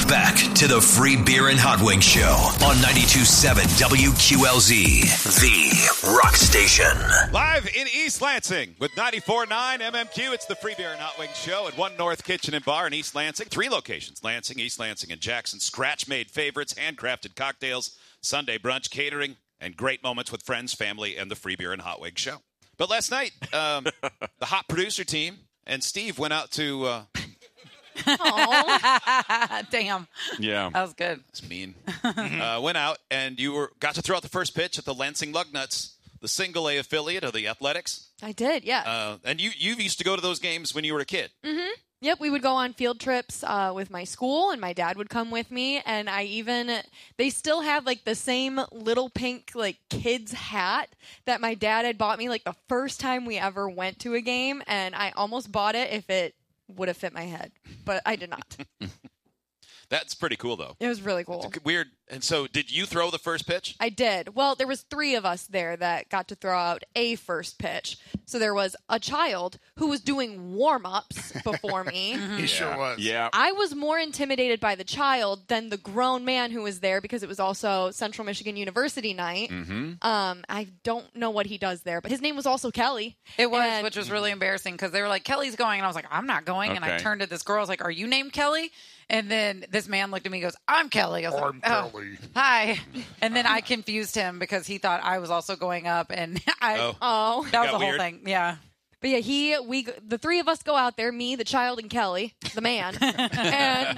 back to the Free Beer and Hot Wings Show on 92.7 WQLZ, the rock station. Live in East Lansing with 94.9 MMQ. It's the Free Beer and Hot Wings Show at One North Kitchen and Bar in East Lansing. 3 locations, Lansing, East Lansing, and Jackson. Scratch-made favorites, handcrafted cocktails, Sunday brunch, catering, and great moments with friends, family, and the Free Beer and Hot Wings Show. But last night, the hot producer team and Steve went out to... Damn. Yeah. That was good. That's mean. Went out, and you got to throw out the first pitch at the Lansing Lugnuts, the single-A affiliate of the Athletics. I did, yeah. And you used to go to those games when you were a kid. Mm-hmm. Yep, we would go on field trips with my school, and my dad would come with me. And they still have like the same little pink like kids hat that my dad had bought me like the first time we ever went to a game. And I almost bought it if it would have fit my head, but I did not. That's pretty cool, though. It was really cool. It's weird. And so, did you throw the first pitch? I did. Well, there was 3 of us there that got to throw out a first pitch. So there was a child who was doing warm-ups before me. He sure was. Yeah. I was more intimidated by the child than the grown man who was there because it was also Central Michigan University night. Mm-hmm. I don't know what he does there, but his name was also Kelly. It was, And- which was really embarrassing because they were like, Kelly's going. And I was like, I'm not going. And I Okay. turned to this girl. I was like, are you named Kelly? And then this man looked at me and goes, I'm Kelly. I was I'm like, oh, Kelly. hi. And then I confused him because he thought I was also going up. And that was Oh. the Got whole weird. thing. Yeah. But yeah, the 3 of us go out there, me, the child, and Kelly, the man. And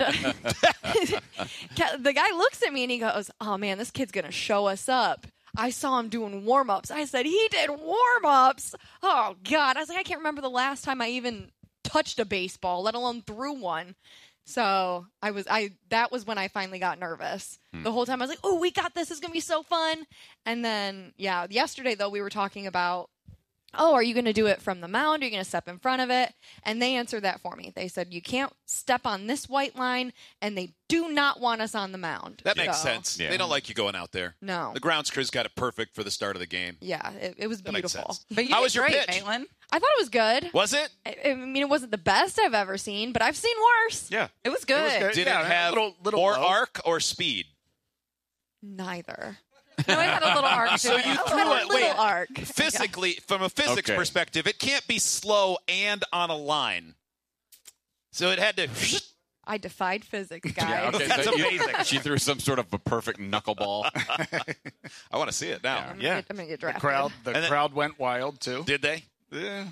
the guy looks at me and he goes, oh man, this kid's going to show us up. I saw him doing warm-ups. I said, he did warm-ups? Oh God. I was like, I can't remember the last time I even touched a baseball, let alone threw one. So that was when I finally got nervous. The whole time I was like, oh, we got this. It's going to be so fun. And then, yeah, yesterday though, we were talking about, oh, are you going to do it from the mound? Are you going to step in front of it? And they answered that for me. They said, you can't step on this white line, and they do not want us on the mound. That makes So, sense. Yeah. They don't like you going out there. No. The grounds crew's got it perfect for the start of the game. Yeah, it was That makes beautiful. sense. But you How did was your great, pitch? Maitland. I thought it was good. Was it? I mean, it wasn't the best I've ever seen, but I've seen worse. Yeah. It was good. It was good. Did Yeah, it have little more low. arc or speed? Neither. No, it had a little arc to So it. you It threw had a it. little Wait, arc. physically, from a physics Okay. perspective, it can't be slow and on a line. So it had to. I defied physics, guys. Yeah, okay, That's so you- amazing. She threw some sort of a perfect knuckleball. I want to see it now. I'm Yeah. gonna get The drafted. And then- crowd went wild too. Did they? Yeah.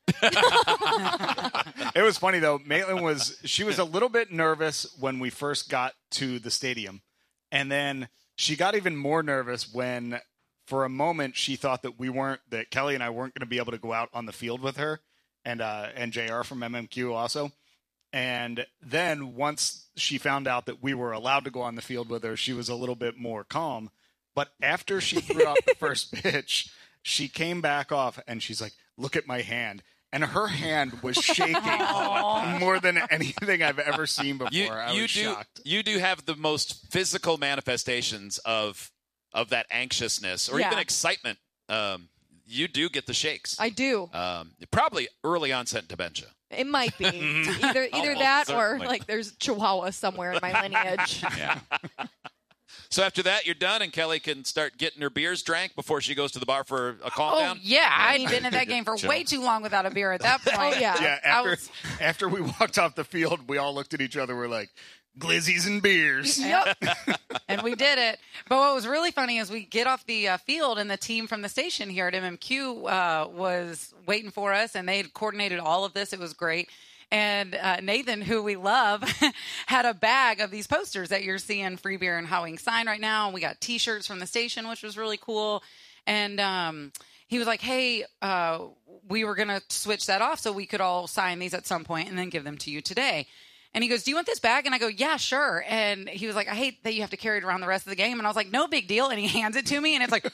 It was funny though. Maitland was a little bit nervous when we first got to the stadium, and then she got even more nervous when, for a moment, she thought that Kelly and I weren't going to be able to go out on the field with her, and JR from MMQ also. And then once she found out that we were allowed to go on the field with her, she was a little bit more calm. But after she threw out the first pitch, she came back off and she's like, "Look at my hand." And her hand was shaking more than anything I've ever seen before. I was shocked. You do have the most physical manifestations of that anxiousness or Yeah. even excitement. You do get the shakes. I do. Probably early onset dementia. It might be either Almost that certainly. or like there's Chihuahua somewhere in my lineage. Yeah. So after that, you're done, and Kelly can start getting her beers drank before she goes to the bar for a calm Oh, down. yeah. I'd been at that game for way too long without a beer at that point. Oh, yeah. Yeah, I after we walked off the field, we all looked at each other. We're like, glizzies and beers. Yep. And we did it. But what was really funny is we get off the field, and the team from the station here at MMQ was waiting for us, and they had coordinated all of this. It was great. And Nathan, who we love, had a bag of these posters that you're seeing Free Beer and Hot Wings sign right now. And we got T-shirts from the station, which was really cool. And he was like, hey, we were going to switch that off so we could all sign these at some point and then give them to you today. And he goes, do you want this bag? And I go, yeah, sure. And he was like, I hate that you have to carry it around the rest of the game. And I was like, no big deal. And he hands it to me, and it's like,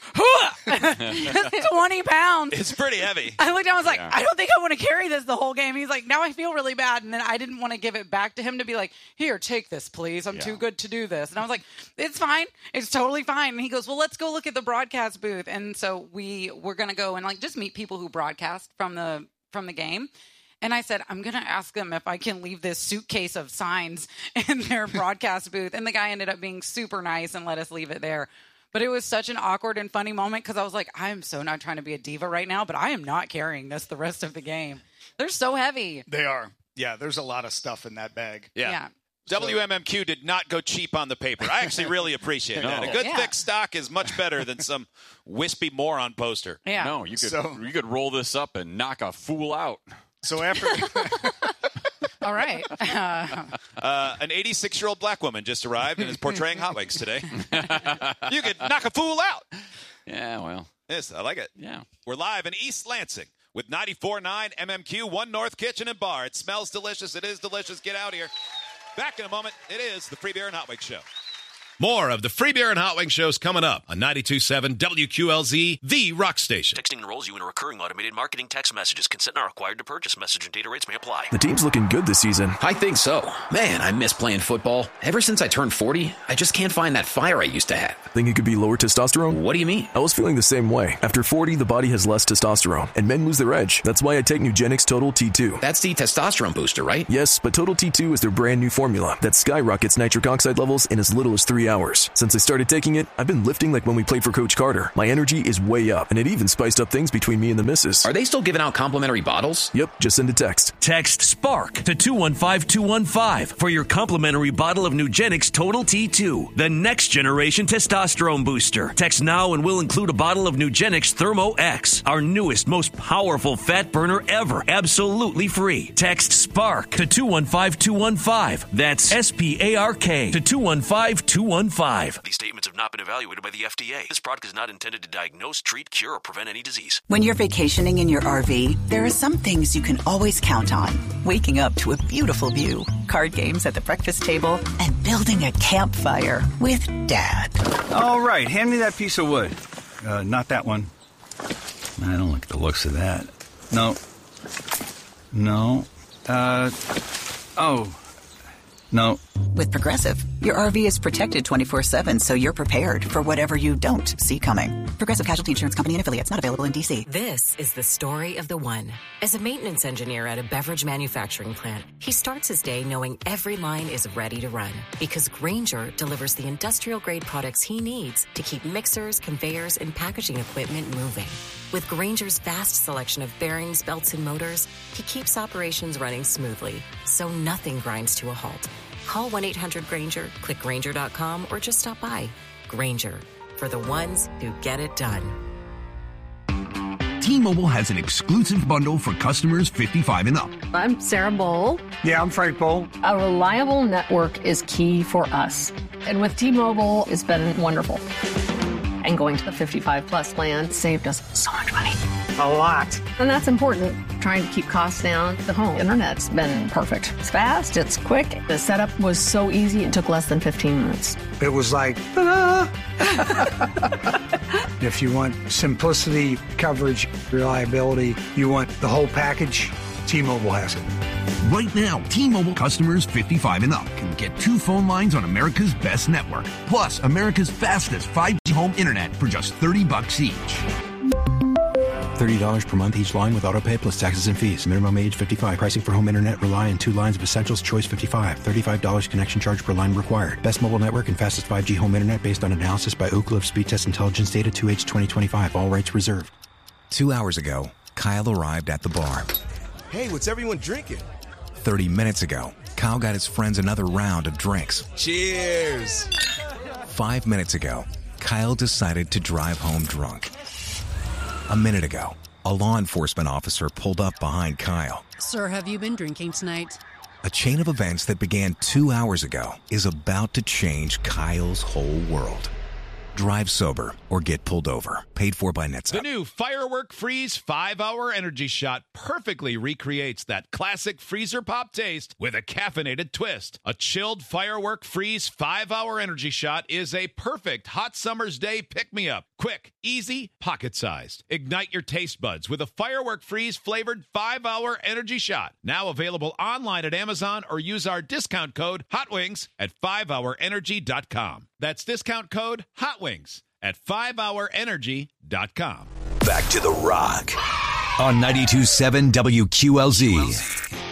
it's 20 pounds. It's pretty heavy. I looked down, I was like, Yeah. I don't think I want to carry this the whole game. He's like, now I feel really bad. And then I didn't want to give it back to him to be like, here, take this, please. I'm too good to do this. And I was like, it's fine. It's totally fine. And he goes, well, let's go look at the broadcast booth. And so we're going to go and like just meet people who broadcast from the game. And I said, I'm going to ask them if I can leave this suitcase of signs in their broadcast booth. And the guy ended up being super nice and let us leave it there. But it was such an awkward and funny moment because I was like, I am so not trying to be a diva right now, but I am not carrying this the rest of the game. They're so heavy. They are. Yeah, there's a lot of stuff in that bag. Yeah. WMMQ did not go cheap on the paper. I actually really appreciate that. A good thick stock is much better than some wispy moron poster. Yeah. No, you could roll this up and knock a fool out. So after... All right. An 86-year-old black woman just arrived and is portraying Hot Wings today. You could knock a fool out. Yeah, well. Yes, I like it. Yeah. We're live in East Lansing with 94.9 MMQ, One North Kitchen and Bar. It smells delicious. It is delicious. Get out here. Back in a moment. It is the Free Beer and Hot Wings Show. More of the Free Beer and Hot Wings shows coming up on 92.7 WQLZ, the rock station. Texting enrolls you in a recurring automated marketing text messages. Consent not required to purchase. Message and data rates may apply. The team's looking good this season. I think so. Man, I miss playing football. Ever since I turned 40, I just can't find that fire I used to have. Think it could be lower testosterone? What do you mean? I was feeling the same way. After 40, the body has less testosterone, and men lose their edge. That's why I take Nugenix Total T2. That's the testosterone booster, right? Yes, but Total T2 is their brand new formula that skyrockets nitric oxide levels in as little as 3 hours. Since I started taking it, I've been lifting like when we played for Coach Carter. My energy is way up, and it even spiced up things between me and the missus. Are they still giving out complimentary bottles? Yep, just send a text. Text SPARK to 215-215 for your complimentary bottle of Nugenix Total T2, the next generation testosterone booster. Text now and we'll include a bottle of Nugenix Thermo X, our newest, most powerful fat burner ever, absolutely free. Text SPARK to 215-215. That's SPARK to 215-215. These statements have not been evaluated by the FDA. This product is not intended to diagnose, treat, cure, or prevent any disease. When you're vacationing in your RV, there are some things you can always count on. Waking up to a beautiful view, card games at the breakfast table, and building a campfire with Dad. All right, hand me that piece of wood. Not that one. I don't like the looks of that. No. No. With Progressive, your RV is protected 24/7, so you're prepared for whatever you don't see coming. Progressive Casualty Insurance Company and Affiliates, not available in D.C. This is the story of the one. As a maintenance engineer at a beverage manufacturing plant, he starts his day knowing every line is ready to run because Grainger delivers the industrial-grade products he needs to keep mixers, conveyors, and packaging equipment moving. With Grainger's vast selection of bearings, belts, and motors, he keeps operations running smoothly, so nothing grinds to a halt. Call 1-800-GRAINGER, click Grainger.com, or just stop by. Grainger, for the ones who get it done. T-Mobile has an exclusive bundle for customers 55 and up. I'm Sarah Bowl. Yeah, I'm Frank Bowl. A reliable network is key for us. And with T-Mobile, it's been wonderful. And going to the 55-plus plan saved us so much money. A lot. And that's important. Trying to keep costs down. The home internet's been perfect. It's fast. It's quick. The setup was so easy. It took less than 15 minutes. It was like, ta-da! If you want simplicity, coverage, reliability, you want the whole package, T-Mobile has it. Right now, T-Mobile customers 55 and up can get 2 phone lines on America's best network, plus America's fastest 5G home internet for just $30 each. $30 per month each line with autopay plus taxes and fees. Minimum age 55. Pricing for home internet rely on 2 lines of Essentials. Choice 55. $35 connection charge per line required. Best mobile network and fastest 5G home internet based on analysis by Ookla of Speed Test Intelligence data 2H 2025. All rights reserved. 2 hours ago, Kyle arrived at the bar. Hey, what's everyone drinking? 30 minutes ago, Kyle got his friends another round of drinks. Cheers! 5 minutes ago, Kyle decided to drive home drunk. A minute ago, a law enforcement officer pulled up behind Kyle. Sir, have you been drinking tonight? A chain of events that began 2 hours ago is about to change Kyle's whole world. Drive sober or get pulled over. Paid for by NetSup. The new Firework Freeze 5-Hour Energy Shot perfectly recreates that classic freezer pop taste with a caffeinated twist. A chilled Firework Freeze 5-Hour Energy Shot is a perfect hot summer's day pick-me-up. Quick, easy, pocket-sized. Ignite your taste buds with a Firework Freeze flavored 5-Hour Energy Shot. Now available online at Amazon or use our discount code HOTWINGS at 5hourenergy.com. That's discount code HOTWINGS at 5hourenergy.com. Back to The Rock. on 92.7 WQLZ.